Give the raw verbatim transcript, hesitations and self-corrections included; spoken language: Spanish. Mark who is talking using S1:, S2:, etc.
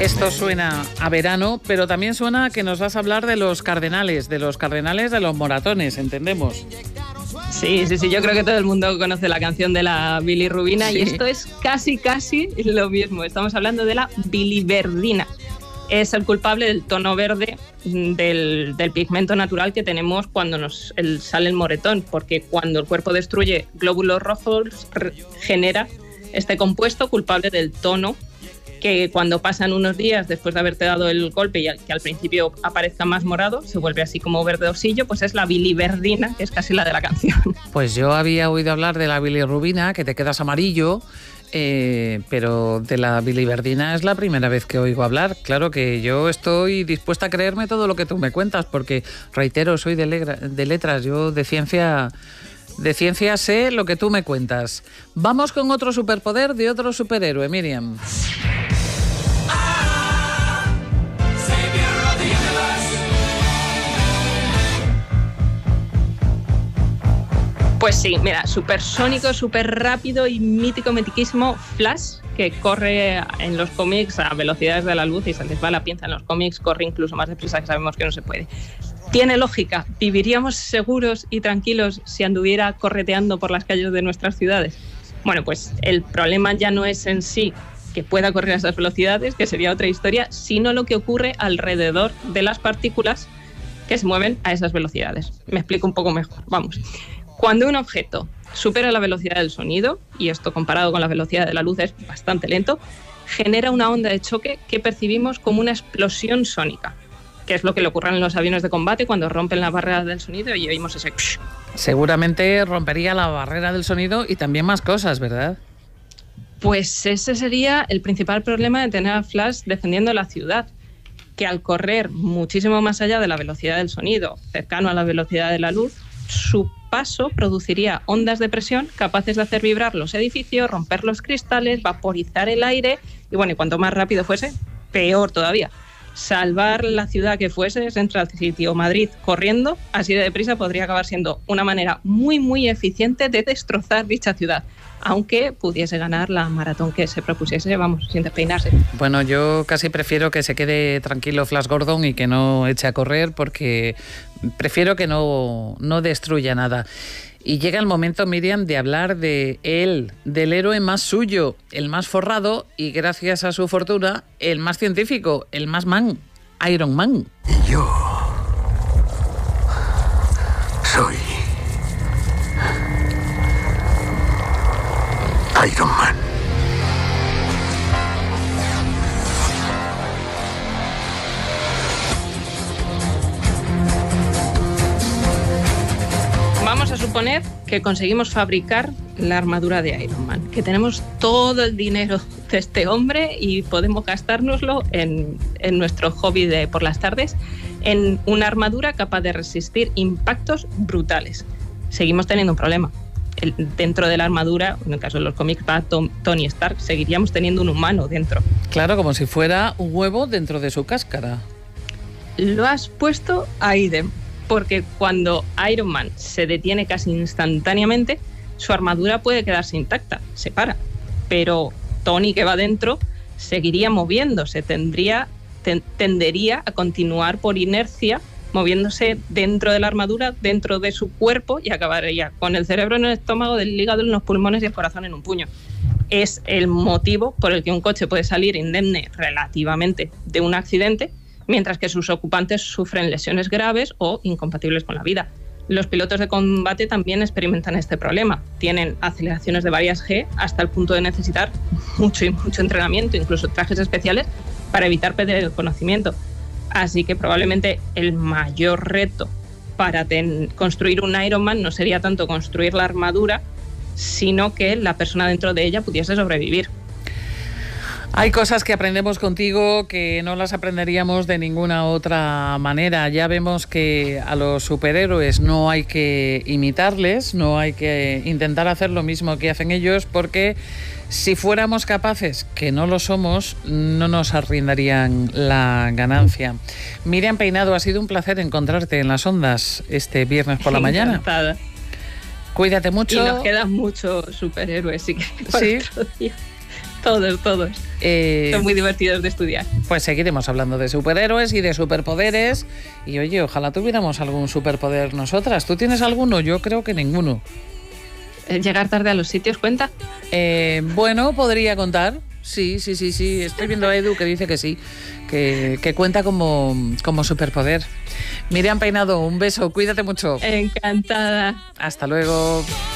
S1: Esto suena a verano, pero también suena a que nos vas a hablar de los cardenales, de los cardenales de los moratones, ¿entendemos?
S2: Sí, sí, sí, yo creo que todo el mundo conoce la canción de la bilirrubina, sí. Y esto es casi, casi lo mismo. Estamos hablando de la biliverdina. Es el culpable del tono verde del, del pigmento natural que tenemos cuando nos el, sale el moretón, porque cuando el cuerpo destruye glóbulos rojos genera este compuesto culpable del tono, que cuando pasan unos días después de haberte dado el golpe y al, que al principio aparezca más morado, se vuelve así como verdosillo, pues es la biliverdina, que es casi la de la canción.
S1: Pues yo había oído hablar de la bilirrubina, que te quedas amarillo, eh, pero de la biliverdina es la primera vez que oigo hablar. Claro que yo estoy dispuesta a creerme todo lo que tú me cuentas, porque, reitero, soy de, legra, de letras, yo de ciencia... De ciencia sé lo que tú me cuentas. Vamos con otro superpoder de otro superhéroe, Miriam.
S2: Pues sí, mira, supersónico, súper rápido y mítico, mitiquísimo Flash, que corre en los cómics a velocidades de la luz y se les va la pinza en los cómics, corre incluso más deprisa, que sabemos que no se puede. Tiene lógica. ¿Viviríamos seguros y tranquilos si anduviera correteando por las calles de nuestras ciudades? Bueno, pues el problema ya no es en sí que pueda correr a esas velocidades, que sería otra historia, sino lo que ocurre alrededor de las partículas que se mueven a esas velocidades. Me explico un poco mejor. Vamos. Cuando un objeto supera la velocidad del sonido, y esto comparado con la velocidad de la luz es bastante lento, genera una onda de choque que percibimos como una explosión sónica, que es lo que le ocurre en los aviones de combate cuando rompen la barrera del sonido y oímos ese...
S1: Seguramente rompería la barrera del sonido y también más cosas, ¿verdad?
S2: Pues ese sería el principal problema de tener a Flash defendiendo la ciudad, que al correr muchísimo más allá de la velocidad del sonido, cercano a la velocidad de la luz, su paso produciría ondas de presión capaces de hacer vibrar los edificios, romper los cristales, vaporizar el aire y bueno, y cuanto más rápido fuese, peor todavía. Salvar la ciudad que fuese, Central City o Madrid, corriendo así de deprisa podría acabar siendo una manera muy, muy eficiente de destrozar dicha ciudad, aunque pudiese ganar la maratón que se propusiese, vamos, sin despeinarse.
S1: Bueno, yo casi prefiero que se quede tranquilo Flash Gordon y que no eche a correr, porque prefiero que no, no destruya nada. Y llega el momento, Miriam, de hablar de él, del héroe más suyo, el más forrado y, gracias a su fortuna, el más científico, el más man, Iron Man.
S3: Y yo soy Iron Man.
S2: Vamos a suponer que conseguimos fabricar la armadura de Iron Man, que tenemos todo el dinero de este hombre y podemos gastárnoslo en, en nuestro hobby de por las tardes, en una armadura capaz de resistir impactos brutales. Seguimos teniendo un problema. El, dentro de la armadura, en el caso de los cómics, va Tom, Tony Stark, seguiríamos teniendo un humano dentro.
S1: Claro, como si fuera un huevo dentro de su cáscara.
S2: Lo has puesto ahí de... porque cuando Iron Man se detiene casi instantáneamente, su armadura puede quedarse intacta, se para, pero Tony, que va dentro, seguiría moviéndose, tendría, ten, tendería a continuar por inercia, moviéndose dentro de la armadura, dentro de su cuerpo, y acabaría con el cerebro en el estómago, del hígado en los pulmones y el corazón en un puño. Es el motivo por el que un coche puede salir indemne relativamente de un accidente, mientras que sus ocupantes sufren lesiones graves o incompatibles con la vida. Los pilotos de combate también experimentan este problema. Tienen aceleraciones de varias G hasta el punto de necesitar mucho y mucho entrenamiento, incluso trajes especiales, para evitar perder el conocimiento. Así que probablemente el mayor reto para ten- construir un Iron Man no sería tanto construir la armadura, sino que la persona dentro de ella pudiese sobrevivir.
S1: Hay cosas que aprendemos contigo que no las aprenderíamos de ninguna otra manera. Ya vemos que a los superhéroes no hay que imitarles, no hay que intentar hacer lo mismo que hacen ellos, porque si fuéramos capaces, que no lo somos, no nos arrendarían la ganancia. Miriam Peinado, ha sido un placer encontrarte en las ondas este viernes por la mañana.
S2: Encantada.
S1: Cuídate mucho.
S2: Y nos quedan muchos superhéroes, sí que
S1: sí.
S2: otro día. Todos, todos.
S1: Eh,
S2: Son muy divertidos de estudiar.
S1: Pues seguiremos hablando de superhéroes y de superpoderes. Y oye, ojalá tuviéramos algún superpoder nosotras. ¿Tú tienes alguno? Yo creo que ninguno.
S2: ¿Llegar tarde a los sitios cuenta?
S1: Eh, bueno, podría contar. Sí, sí, sí, sí. Estoy viendo a Edu que dice que sí, que, que cuenta como, como superpoder. Miriam Peinado, un beso, cuídate mucho.
S2: Encantada.
S1: Hasta luego.